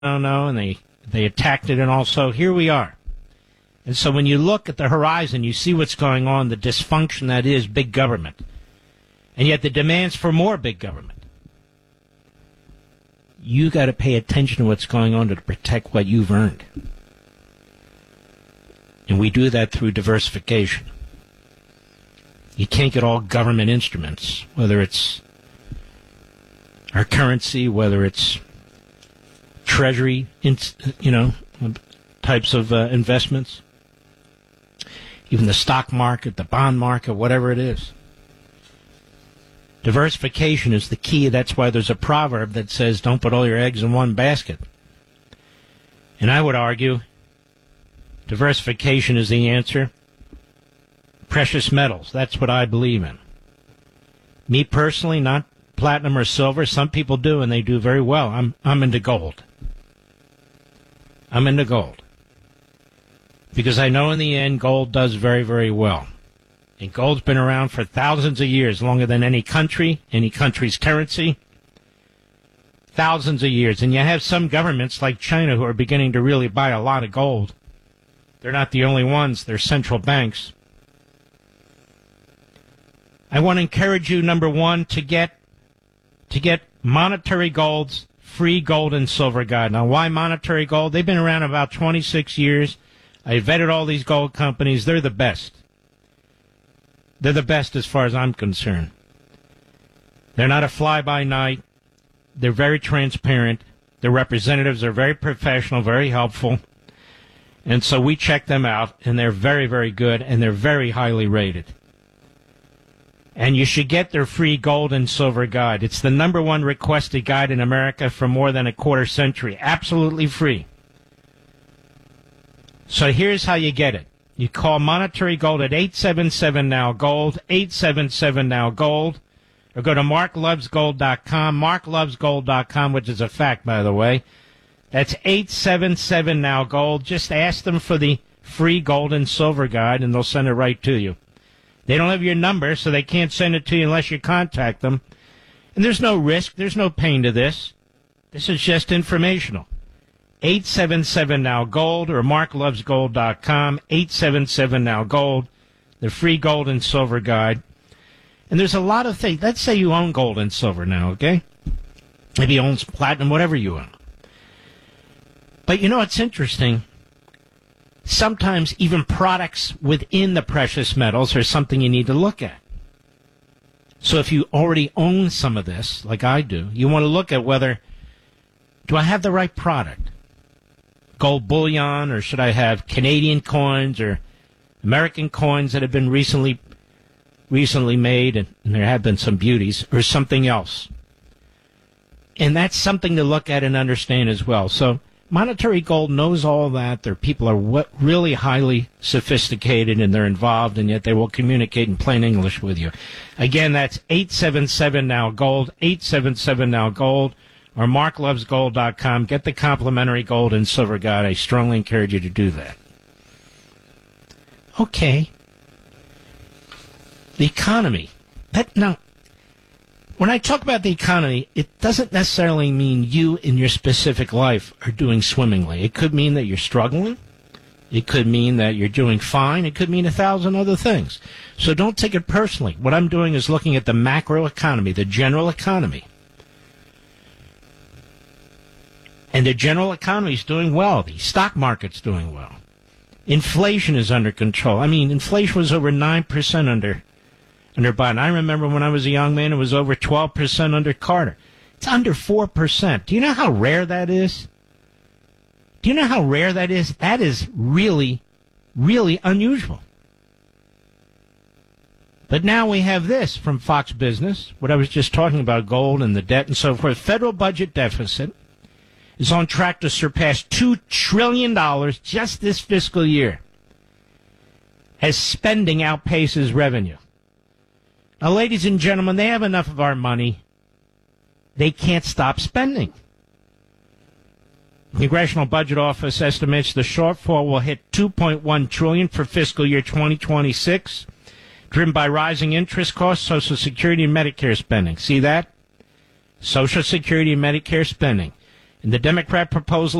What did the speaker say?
no, and they attacked it, and also here we are. And so when you look at the horizon, you see what's going on, the dysfunction that is big government, and yet the demands for more big government. You got to pay attention to what's going on to protect what you've earned. And we do that through diversification. You can't get all government instruments, whether it's our currency, whether it's treasury, types of investments, even the stock market, the bond market, whatever it is. Diversification is the key. That's why there's a proverb that says, don't put all your eggs in one basket. And I would argue diversification is the answer. Precious metals, that's what I believe in. Me personally, not platinum or silver. Some people do, and they do very well. I'm into gold. I'm into gold. Because I know in the end, gold does very, very well. And gold's been around for thousands of years, longer than any country's currency. Thousands of years. And you have some governments like China who are beginning to really buy a lot of gold. They're not the only ones. They're central banks. I want to encourage you, number one, to get Monetary Gold's free gold and silver guide. Now, why Monetary Gold? They've been around about 26 years. I vetted all these gold companies. They're the best. They're the best as far as I'm concerned. They're not a fly-by-night. They're very transparent. Their representatives are very professional, very helpful. And so we check them out, and they're very, very good, and they're very highly rated. And you should get their free gold and silver guide. It's the number one requested guide in America for more than a quarter century. Absolutely free. So here's how you get it. You call Monetary Gold at 877-NOW-GOLD, 877-NOW-GOLD, or go to marklovesgold.com, marklovesgold.com, which is a fact, by the way. That's 877-NOW-GOLD. Just ask them for the free gold and silver guide, and they'll send it right to you. They don't have your number, so they can't send it to you unless you contact them. And there's no risk. There's no pain to this. This is just informational. 877-NOW-GOLD or marklovesgold.com, 877-NOW-GOLD, the free gold and silver guide. And there's a lot of things. Let's say you own gold and silver now, okay? Maybe you own platinum, whatever you own. But you know, it's interesting. Sometimes even products within the precious metals are something you need to look at. So if you already own some of this, like I do, you want to look at whether, do I have the right product? Gold bullion, or should I have Canadian coins or American coins that have been recently made, and there have been some beauties, or something else? And that's something to look at and understand as well. So Monetary Gold knows all that. Their people are really highly sophisticated, and they're involved, and yet they will communicate in plain English with you. Again, that's 877-NOW-GOLD, 877-NOW-GOLD, or marklovesgold.com. Get the complimentary gold and silver guide. I strongly encourage you to do that. Okay. The economy. Now, when I talk about the economy, it doesn't necessarily mean you in your specific life are doing swimmingly. It could mean that you're struggling. It could mean that you're doing fine. It could mean 1,000 other things. So don't take it personally. What I'm doing is looking at the macro economy, the general economy. And the general economy is doing well. The stock market's doing well. Inflation is under control. I mean, inflation was over 9% under Biden. I remember when I was a young man, it was over 12% under Carter. It's under 4%. Do you know how rare that is? Do you know how rare that is? That is really, really unusual. But now we have this from Fox Business, what I was just talking about, gold and the debt and so forth. Federal budget deficit is on track to surpass $2 trillion just this fiscal year as spending outpaces revenue. Now, ladies and gentlemen, they have enough of our money. They can't stop spending. The Congressional Budget Office estimates the shortfall will hit $2.1 trillion for fiscal year 2026, driven by rising interest costs, Social Security, and Medicare spending. See that? Social Security and Medicare spending. And the Democrat proposal